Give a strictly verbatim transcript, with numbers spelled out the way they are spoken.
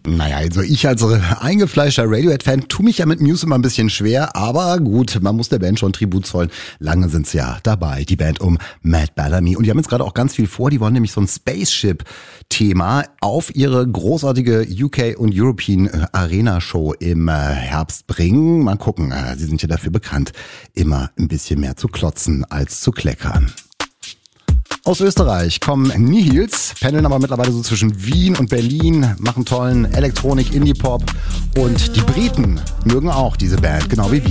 Naja, also ich als eingefleischter Radiohead-Fan tue mich ja mit Muse immer ein bisschen schwer, aber gut, man muss der Band schon Tribut zollen. Lange sind's ja dabei, die Band um Matt Bellamy. Und die haben jetzt gerade auch ganz viel vor, die wollen nämlich so ein Spaceship-Thema auf ihre großartige U K und European Arena Show im Herbst bringen. Mal gucken, sie sind ja dafür bekannt, immer ein bisschen mehr zu klotzen als zu kleckern. Aus Österreich kommen Nihils, pendeln aber mittlerweile so zwischen Wien und Berlin, machen tollen Elektronik, Indie-Pop und die Briten mögen auch diese Band, genau wie wir.